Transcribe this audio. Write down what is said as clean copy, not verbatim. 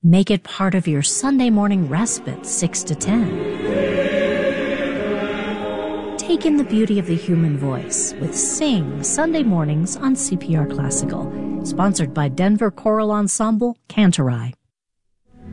Make it part of your Sunday morning respite, 6 to 10. Take in the beauty of the human voice with Sing Sunday mornings on CPR Classical. Sponsored by Denver Choral Ensemble, Cantorai.